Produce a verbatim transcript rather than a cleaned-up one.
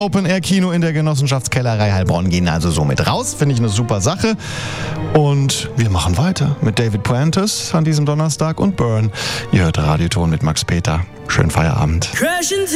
Open-Air-Kino in der Genossenschaftskellerei Heilbronn gehen also somit raus. Finde ich eine super Sache. Und wir machen weiter mit David Puentes an diesem Donnerstag und Burn. Ihr hört Radioton mit Max Peter. Schönen Feierabend.